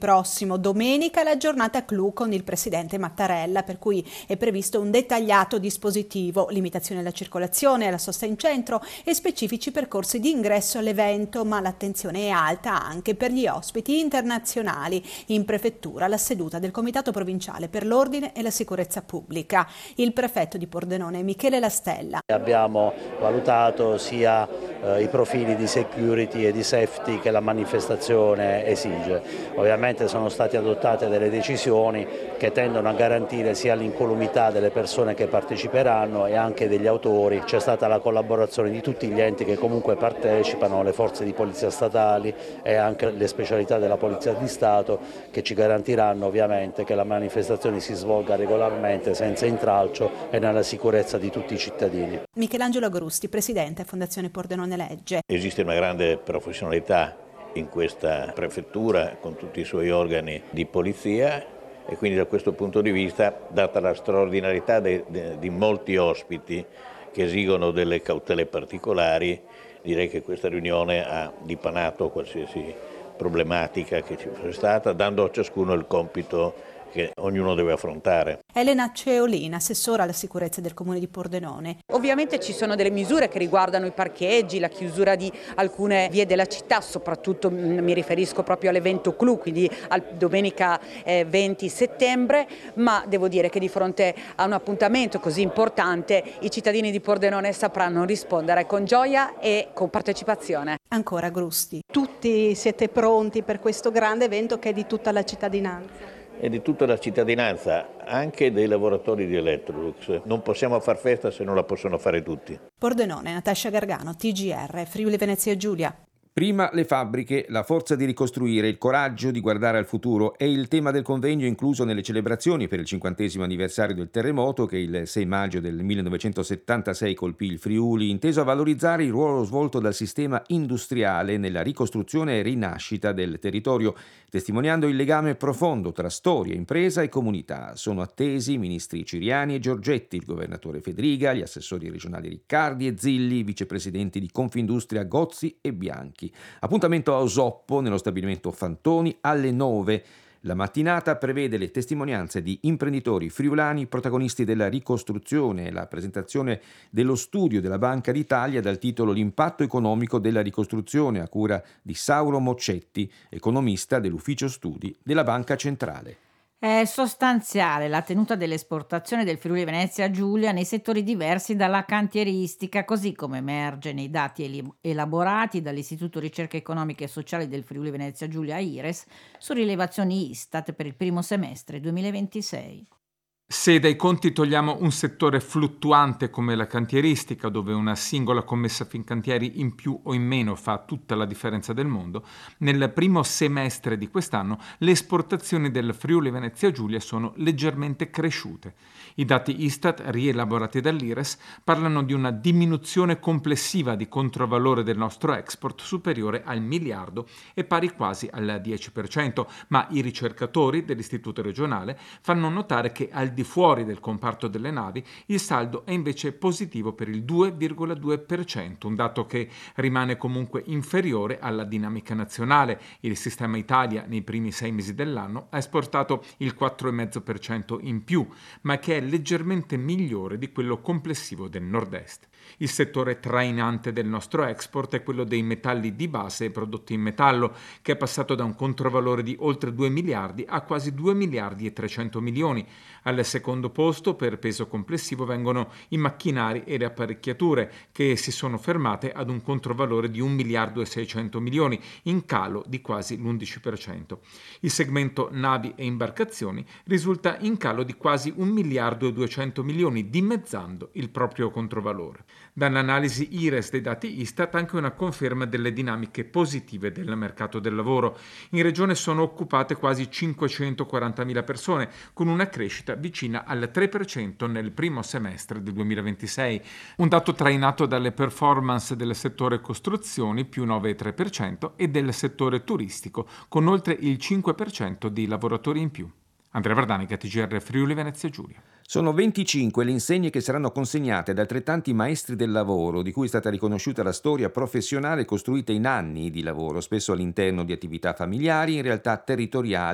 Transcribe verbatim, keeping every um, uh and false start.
prossimo. Domenica la giornata clou con il presidente Mattarella, per cui è previsto un dettagliato dispositivo, limitazione alla circolazione, alla sosta in centro e specifici percorsi di ingresso all'evento, ma l'attenzione è alta anche per gli ospiti internazionali. In prefettura la seduta del Comitato Provinciale per l'Ordine e la Sicurezza Pubblica. Il prefetto di Pordenone Michele Lastella. Abbiamo valutato sia eh, i profili di security e di safety che la manifestazione esige. Ovviamente sono state adottate delle decisioni che tendono a garantire sia l'incolumità delle persone che parteciperanno e anche degli autori. C'è stata la collaborazione di tutti gli enti che comunque partecipano, le forze di polizia statali e anche le specialità della Polizia di Stato, che ci garantiranno ovviamente che la manifestazione si svolga regolarmente, senza intralcio e nella sicurezza di tutti i cittadini. Michelangelo Agrusti, presidente Fondazione Pordenone Legge. Esiste una grande professionalità in questa prefettura con tutti i suoi organi di polizia e quindi da questo punto di vista, data la straordinarietà de, de, di molti ospiti che esigono delle cautele particolari, direi che questa riunione ha dipanato qualsiasi problematica che ci fosse stata, dando a ciascuno il compito che ognuno deve affrontare. Elena Ceolina, assessora alla sicurezza del Comune di Pordenone. Ovviamente ci sono delle misure che riguardano i parcheggi, la chiusura di alcune vie della città, soprattutto mi riferisco proprio all'evento clou, quindi al domenica eh, venti settembre, ma devo dire che di fronte a un appuntamento così importante i cittadini di Pordenone sapranno rispondere con gioia e con partecipazione. Ancora Grusti. Tutti siete pronti per questo grande evento che è di tutta la cittadinanza? E di tutta la cittadinanza, anche dei lavoratori di Electrolux. Non possiamo far festa se non la possono fare tutti. Pordenone, Natascia Gargano, T G R, Friuli Venezia Giulia. Prima le fabbriche, la forza di ricostruire, il coraggio di guardare al futuro è il tema del convegno incluso nelle celebrazioni per il cinquantesimo anniversario del terremoto che il sei maggio del millenovecentosettantasei colpì il Friuli, inteso a valorizzare il ruolo svolto dal sistema industriale nella ricostruzione e rinascita del territorio, testimoniando il legame profondo tra storia, impresa e comunità. Sono attesi i ministri Ciriani e Giorgetti, il governatore Fedriga, gli assessori regionali Riccardi e Zilli, i vicepresidenti di Confindustria Gozzi e Bianchi. Appuntamento a Osoppo, nello stabilimento Fantoni, alle nove. La mattinata prevede le testimonianze di imprenditori friulani protagonisti della ricostruzione e la presentazione dello studio della Banca d'Italia dal titolo L'impatto economico della ricostruzione, a cura di Sauro Moccetti, economista dell'Ufficio Studi della Banca Centrale. È sostanziale la tenuta dell'esportazione del Friuli Venezia Giulia nei settori diversi dalla cantieristica, così come emerge nei dati elaborati dall'Istituto Ricerche Economiche e Sociali del Friuli Venezia Giulia I R E S su rilevazioni Istat per il primo semestre duemilaventisei. Se dai conti togliamo un settore fluttuante come la cantieristica, dove una singola commessa Fincantieri in più o in meno fa tutta la differenza del mondo, nel primo semestre di quest'anno le esportazioni del Friuli Venezia Giulia sono leggermente cresciute. I dati Istat, rielaborati dall'I R E S, parlano di una diminuzione complessiva di controvalore del nostro export superiore al miliardo e pari quasi al dieci per cento, ma i ricercatori dell'Istituto regionale fanno notare che al di fuori del comparto delle navi il saldo è invece positivo per il due virgola due per cento, un dato che rimane comunque inferiore alla dinamica nazionale. Il sistema Italia nei primi sei mesi dell'anno ha esportato il quattro virgola cinque per cento in più, ma che è leggermente migliore di quello complessivo del nord-est. Il settore trainante del nostro export è quello dei metalli di base e prodotti in metallo, che è passato da un controvalore di oltre due miliardi a quasi due miliardi e trecento milioni. Al secondo posto per peso complessivo vengono i macchinari e le apparecchiature, che si sono fermate ad un controvalore di un miliardo e seicento milioni, in calo di quasi l'undici per cento. Il segmento navi e imbarcazioni risulta in calo di quasi un miliardo e duecento milioni, dimezzando il proprio controvalore. Dall'analisi I R E S dei dati Istat anche una conferma delle dinamiche positive del mercato del lavoro. In regione sono occupate quasi cinquecentoquarantamila persone, con una crescita vicina al tre per cento nel primo semestre del duemilaventisei. Un dato trainato dalle performance del settore costruzioni, più nove virgola tre per cento, e del settore turistico, con oltre il cinque per cento di lavoratori in più. Andrea Vardanica, T G R Friuli Venezia Giulia. Sono venticinque le insegne che saranno consegnate ad altrettanti maestri del lavoro, di cui è stata riconosciuta la storia professionale costruita in anni di lavoro, spesso all'interno di attività familiari, in realtà territoriali,